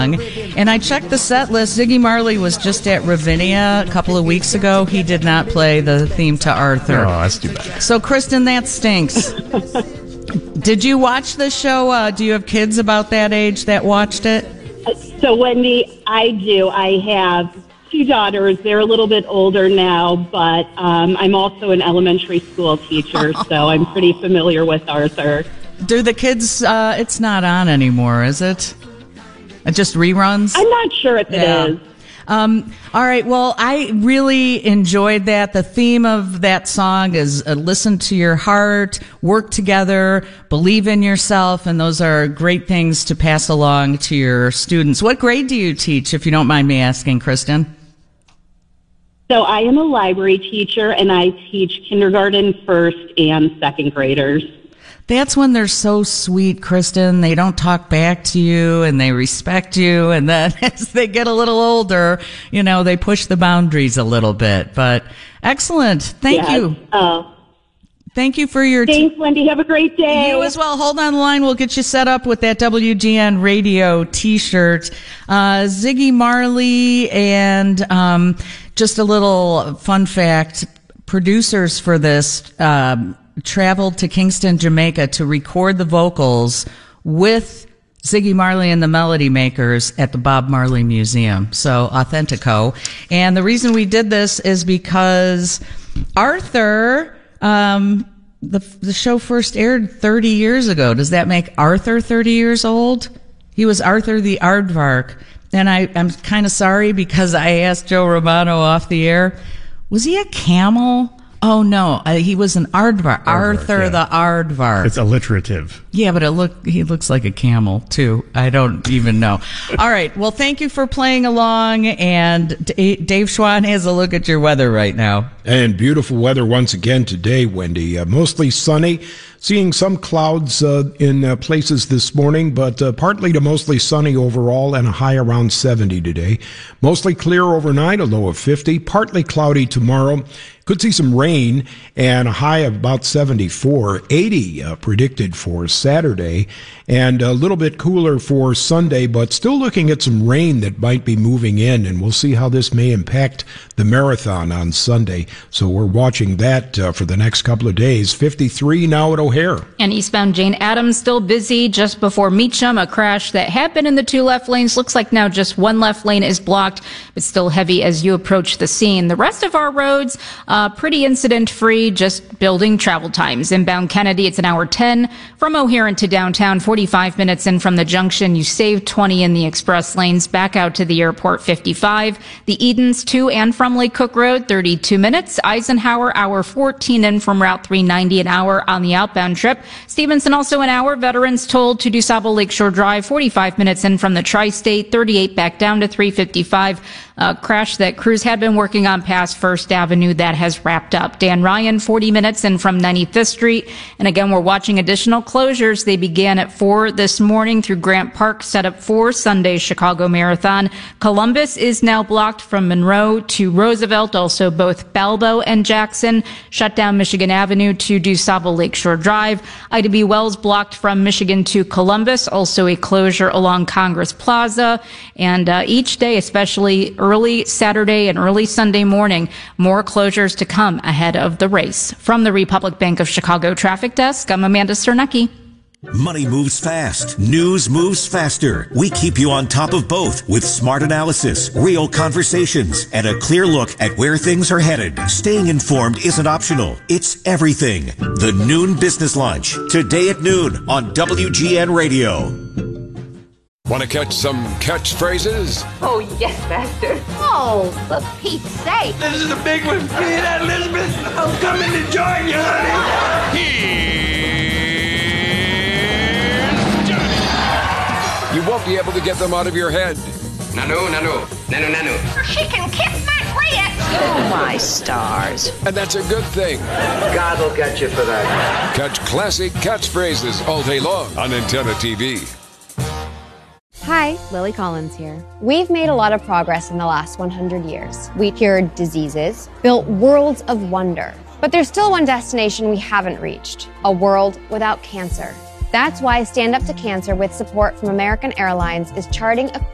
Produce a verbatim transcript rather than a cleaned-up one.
song. And I checked the set list. Ziggy Marley was just at Ravinia a couple of weeks ago. He did not play the theme to Arthur. Oh, that's too bad. So, Kristen, that stinks. Did you watch the show? Uh, do you have kids about that age that watched it? So, Wendy, I do. I have two daughters. They're a little bit older now, but um, I'm also an elementary school teacher, so I'm pretty familiar with Arthur. Do the kids, uh, it's not on anymore, is it? It just reruns? I'm not sure if it yeah. is. Um, all right. Well, I really enjoyed that. The theme of that song is uh, listen to your heart, work together, believe in yourself. And those are great things to pass along to your students. What grade do you teach, if you don't mind me asking, Kristen? So I am a library teacher, and I teach kindergarten, first, and second graders. That's when they're so sweet, Kristen. They don't talk back to you and they respect you. And then as they get a little older, you know, they push the boundaries a little bit. But excellent. Thank yes. you. Uh, Thank you for your... Thanks, t- Wendy. Have a great day. You as well. Hold on the line. We'll get you set up with that W G N radio T-shirt. Uh, Ziggy Marley and um, just a little fun fact. Producers for this... Um, traveled to Kingston, Jamaica to record the vocals with Ziggy Marley and the Melody Makers at the Bob Marley Museum. So, Authentico. And the reason we did this is because Arthur, um, the, the show first aired thirty years ago. Does that make Arthur thirty years old? He was Arthur the Aardvark. And I, I'm kind of sorry because I asked Joe Romano off the air, was he a camel? Oh, no, uh, he was an aardvark. aardvark Arthur yeah. the Aardvark. It's alliterative. Yeah, but it look he looks like a camel, too. I don't even know. All right, well, thank you for playing along, and D- Dave Schwann has a look at your weather right now. And beautiful weather once again today, Wendy. Uh, mostly sunny. Seeing some clouds uh, in uh, places this morning, but uh, partly to mostly sunny overall and a high around seventy today. Mostly clear overnight, a low of fifty. Partly cloudy tomorrow. Could see some rain and a high of about seventy-four. eighty uh, predicted for Saturday and a little bit cooler for Sunday, but still looking at some rain that might be moving in, and we'll see how this may impact the marathon on Sunday. So we're watching that uh, for the next couple of days. fifty-three now at O'Hare. And eastbound Jane Addams still busy just before Meacham. A crash that had been in the two left lanes. Looks like now just one left lane is blocked, but still heavy as you approach the scene. The rest of our roads, uh, pretty incident-free, just building travel times. Inbound Kennedy, it's an hour ten. From O'Hare into downtown, forty-five minutes in from the junction. You save twenty in the express lanes. Back out to the airport, fifty-five. The Edens to and from Lake Cook Road, thirty-two minutes. Eisenhower, hour fourteen in from Route three ninety, an hour on the outbound trip. Stevenson, also an hour. Veterans toll to DuSable Lakeshore Drive, forty-five minutes in from the Tri-State, thirty-eight back down to three fifty-five. A crash that crews had been working on past First Avenue that has wrapped up. Dan Ryan, forty minutes in from ninety-fifth Street. And again, we're watching additional closures. They began at four this morning through Grant Park, set up for Sunday's Chicago Marathon. Columbus is now blocked from Monroe to Roosevelt. Also, both Balbo and Jackson shut down Michigan Avenue to DuSable Lakeshore Drive. Ida B. Wells blocked from Michigan to Columbus. Also a closure along Congress Plaza. And uh, each day, especially early Saturday and early Sunday morning, more closures to come ahead of the race. From the Republic Bank of Chicago Traffic Desk, I'm Amanda Sternecki. Money moves fast. News moves faster. We keep you on top of both with smart analysis, real conversations, and a clear look at where things are headed. Staying informed isn't optional. It's everything. The Noon Business Lunch, today at noon on W G N Radio. Want to catch some catchphrases? Oh, yes, Master. Oh, for Pete's sake. This is the big one. You hear that, Elizabeth? I'm coming to join you, honey. Here's Johnny. You won't be able to get them out of your head. Nanu, nanu, nanu, nanu. She can kiss my clit. Oh, my stars. And that's a good thing. God will get you for that. Catch classic catchphrases all day long on Antenna T V. Hi, Lily Collins here. We've made a lot of progress in the last one hundred years. We cured diseases, built worlds of wonder. But there's still one destination we haven't reached, a world without cancer. That's why Stand Up to Cancer, with support from American Airlines, is charting a